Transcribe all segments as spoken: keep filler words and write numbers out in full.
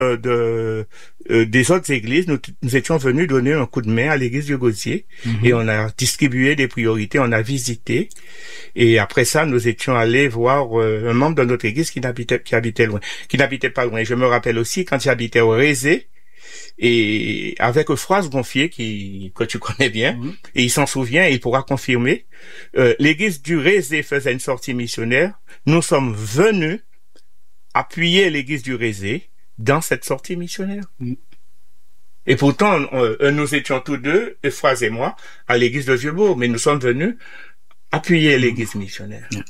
euh, de euh, des autres églises, nous, nous étions venus donner un coup de main à l'église du Gosier mm-hmm. et on a distribué des priorités, on a visité et après ça nous étions allés voir euh, un membre de notre église qui n'habitait qui habitait loin, qui n'habitait pas loin. Je me rappelle aussi quand j'habitais au Rézé et avec François Gonfier qui que tu connais bien mm-hmm. et il s'en souvient, il pourra confirmer. Euh, l'église du Rézé faisait une sortie missionnaire. Nous sommes venus appuyer l'église du Rézé dans cette sortie missionnaire. Mm. Et pourtant, euh, nous étions tous deux, François et moi, à l'église de Vieux-Bourg, mais nous sommes venus appuyer l'église missionnaire. Mm.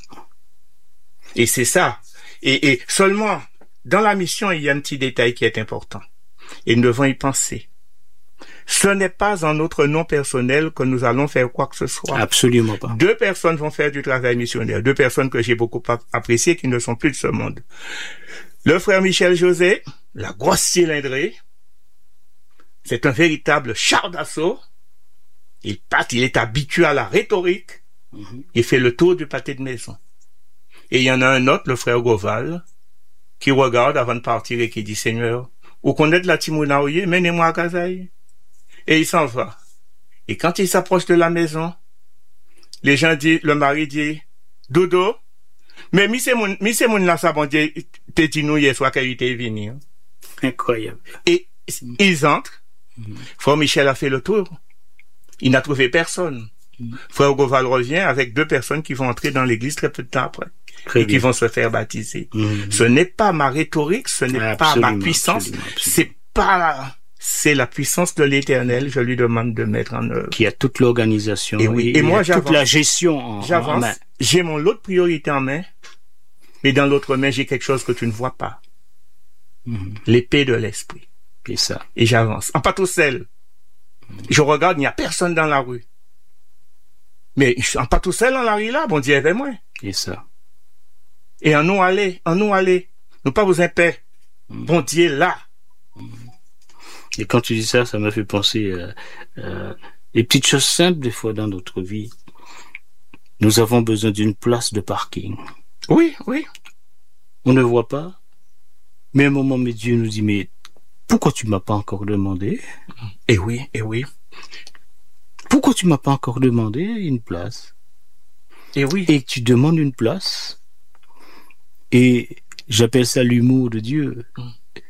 Et c'est ça. Et, et seulement, dans la mission, il y a un petit détail qui est important. Et nous devons y penser. Ce n'est pas en notre nom personnel que nous allons faire quoi que ce soit. Absolument pas. Deux personnes vont faire du travail missionnaire. Deux personnes que j'ai beaucoup appréciées, qui ne sont plus de ce monde. Le frère Michel José, la grosse cylindrée, c'est un véritable char d'assaut. Il part, il est habitué à la rhétorique. Mm-hmm. Il fait le tour du pâté de maison. Et il y en a un autre, le frère Goval, qui regarde avant de partir et qui dit, Seigneur, vous connaissez la Timouna, menez-moi à Kazaï. Et il s'en va. Et quand il s'approche de la maison, les gens disent, le mari dit, Dodo, mais mi c'est mon, mi c'est mon là, ça bon Dieu, t'es dit nous hier soir qu'il était venu. Incroyable. Et mm. ils entrent. Mm. Frère Michel a fait le tour. Il n'a trouvé personne. Mm. Frère Goval revient avec deux personnes qui vont entrer dans l'église très peu de temps après. Très et bien. Qui vont se faire baptiser. Mm. Ce n'est pas ma rhétorique, ce n'est absolument, pas ma puissance, absolument, absolument. C'est pas, c'est la puissance de l'Éternel, je lui demande de mettre en œuvre. Qui a toute l'organisation. Et oui. Et, et moi, j'avance. Toute la gestion en, j'avance. en main. J'ai mon lot de priorité en main, mais dans l'autre main, j'ai quelque chose que tu ne vois pas. Mm-hmm. L'épée de l'esprit. Et ça. Et j'avance. En pas tout seul. Mm-hmm. Je regarde, il n'y a personne dans la rue. Mais en pas tout seul dans la rue là, bon Dieu avec moi. Et ça. Et en nous aller, en nous aller. Nous pas vous paix. Mm-hmm. Bon Dieu là. Mm-hmm. Et quand tu dis ça, ça me fait penser euh, euh, les petites choses simples des fois dans notre vie. Nous avons besoin d'une place de parking. Oui, oui. On ne voit pas. Mais à un moment, mais Dieu nous dit, mais pourquoi tu m'as pas encore demandé? Eh oui, eh oui. Pourquoi tu m'as pas encore demandé une place? Eh oui. Et tu demandes une place. Et j'appelle ça l'humour de Dieu. Mm.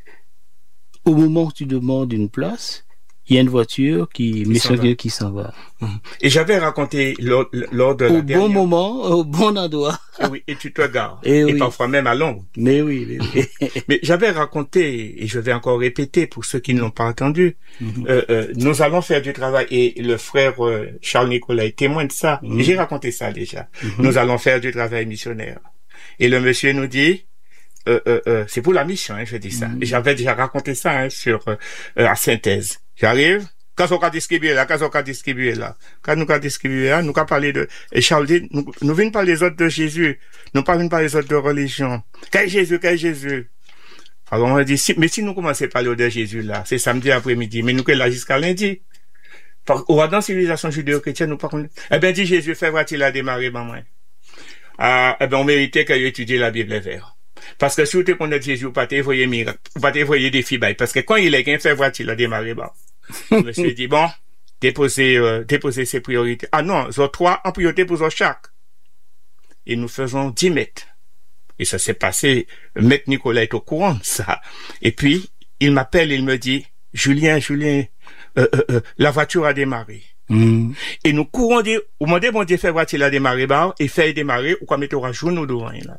Au moment où tu demandes une place, il y a une voiture qui, qui s'en va. Qui s'en va. Et j'avais raconté lors, lors de la au dernière... bon moment, au bon endroit. Et oui, et tu te gares. Et, et oui. parfois même à l'ombre. Mais oui, mais oui. Mais j'avais raconté, et je vais encore répéter pour ceux qui ne l'ont pas entendu, mm-hmm. euh, euh, nous allons faire du travail, et le frère euh, Charles Nicolas est témoin de ça. Mm-hmm. J'ai raconté ça déjà. Mm-hmm. Nous allons faire du travail missionnaire. Et le monsieur nous dit, Euh, euh, euh, c'est pour la mission, hein, je dis ça. Mmh. J'avais déjà raconté ça hein, sur euh, à Synthèse. J'arrive, quand on va distribuer là, quand on va distribuer là, quand nous va distribuer là, nous va parler de. Et Charles dit, nous, nous venons parler les autres de Jésus, nous pas venons parler les autres de religion. Quel Jésus, quel Jésus. Alors on a dit, si, mais si nous commençons à parler de Jésus là, c'est samedi après-midi, mais nous que là jusqu'à lundi. Au dans la civilisation judéo-chrétienne, nous pas connaître. Eh ben dit Jésus, fait va-t-il a démarré, maman. Ah, eh ben on méritait qu'il ait étudié la Bible vert. Parce que si vous te connaissez Jésus, vous pas te voyer miracle, vous pas te voyer des filles, parce que quand il est qu'un fait voiture, il a démarré, bon. Je me suis dit, bon, déposer, euh, déposer ses priorités. Ah non, ils ont trois en priorité pour chaque. Et nous faisons dix mètres. Et ça s'est passé, Maître Nicolas est au courant de ça. Et puis, il m'appelle, il me dit, Julien, Julien, euh, euh, euh, la voiture a démarré. Mm. Et nous courons dire, au moment où mon Dieu fait voiture a démarré, bah, et fait démarrer, ou quoi mettre au jour nous devant, là.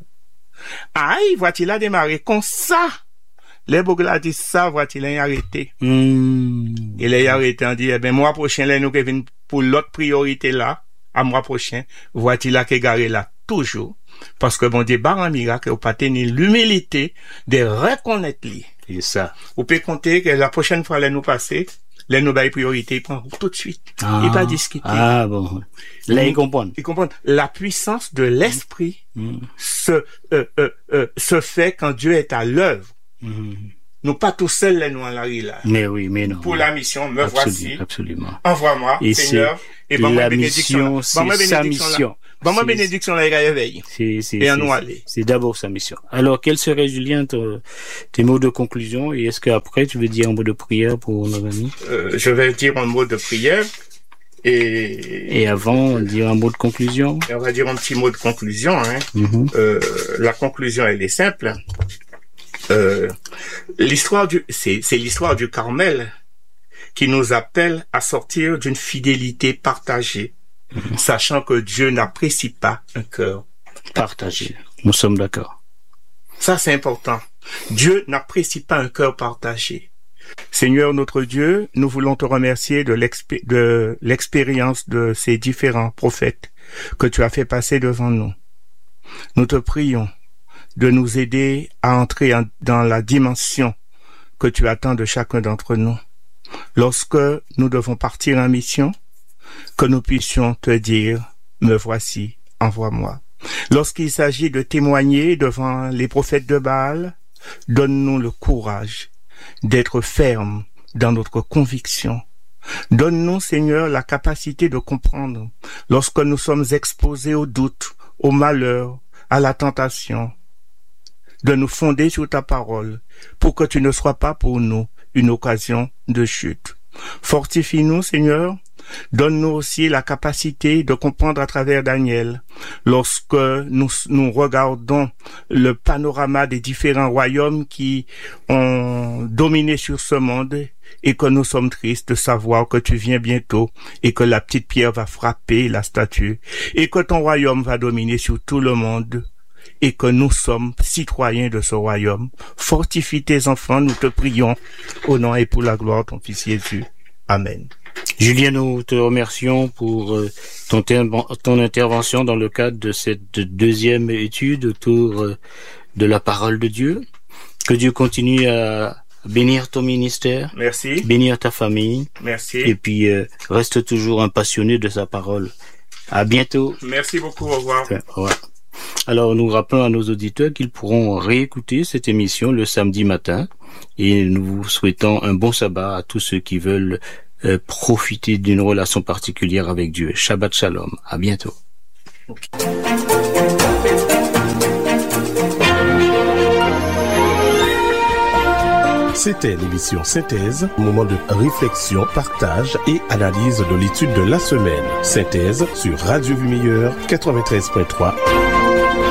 Aïe, voiture a démarré comme ça. Les bougla dit ça, voiture a arrêté. Mm. Et les arrêté, on dit, eh ben, mois prochain, là, nous venons pour l'autre priorité là, à mois prochain, voiture là qui est garée là, toujours. Parce que bon Dieu, bar un miracle, ou pas tenir l'humilité de reconnaître lui. Et ça. Vous pouvez compter que la prochaine fois, là, nous passer, là, nous bail priorité, il prend tout de suite. Ah. Il pas discuter. Ah, bon. Là, ils comprennent. Ils comprennent. La puissance de l'esprit mm. se, euh, euh, euh, se fait quand Dieu est à l'œuvre. Mm. Nous pas tout seuls, là, nous, en la rue, là. Mais oui, mais non. Pour oui. la mission, me absolument, voici. Absolument. Envoie-moi, et Seigneur. Et bon, la mission, c'est sa mission. Bon, ma bénédiction, là, il réveille. C'est, c'est, et en c'est, nous aller. C'est d'abord sa mission. Alors, quel serait, Julien, ton, tes mots de conclusion? Et est-ce qu'après, tu veux dire un mot de prière pour nos amis? Euh, je vais dire un mot de prière. Et, et avant, dire un mot de conclusion. Et on va dire un petit mot de conclusion. Hein. Mm-hmm. Euh, la conclusion, elle est simple. Euh, l'histoire du, c'est, c'est l'histoire du Carmel qui nous appelle à sortir d'une fidélité partagée, mm-hmm. sachant que Dieu n'apprécie pas un cœur partagé. Nous sommes d'accord. Ça, c'est important. Dieu n'apprécie pas un cœur partagé. Seigneur notre Dieu, nous voulons te remercier de, l'expé- de l'expérience de ces différents prophètes que tu as fait passer devant nous. Nous te prions de nous aider à entrer en, dans la dimension que tu attends de chacun d'entre nous. Lorsque nous devons partir en mission, que nous puissions te dire, me voici, envoie-moi. Lorsqu'il s'agit de témoigner devant les prophètes de Baal, donne-nous le courage d'être ferme dans notre conviction. Donne-nous, Seigneur, la capacité de comprendre lorsque nous sommes exposés au doute, au malheur, à la tentation, de nous fonder sur ta parole pour que tu ne sois pas pour nous une occasion de chute. Fortifie-nous, Seigneur. Donne-nous aussi la capacité de comprendre à travers Daniel, lorsque nous, nous regardons le panorama des différents royaumes qui ont dominé sur ce monde et que nous sommes tristes de savoir que tu viens bientôt et que la petite pierre va frapper la statue et que ton royaume va dominer sur tout le monde et que nous sommes citoyens de ce royaume. Fortifie tes enfants, nous te prions au nom et pour la gloire de ton Fils Jésus. Amen. Julien, nous te remercions pour euh, ton, ter- ton intervention dans le cadre de cette deuxième étude autour euh, de la parole de Dieu. Que Dieu continue à bénir ton ministère. Merci. Bénir ta famille. Merci. Et puis, euh, reste toujours un passionné de sa parole. À bientôt. Merci beaucoup. Au revoir. Enfin, au revoir. Alors, nous rappelons à nos auditeurs qu'ils pourront réécouter cette émission le samedi matin. Et nous vous souhaitons un bon sabbat à tous ceux qui veulent Euh, profiter d'une relation particulière avec Dieu. Shabbat Shalom. À bientôt. C'était l'émission Synthèse, moment de réflexion, partage et analyse de l'étude de la semaine. Synthèse sur Radio Vie Meilleure quatre-vingt-treize point trois.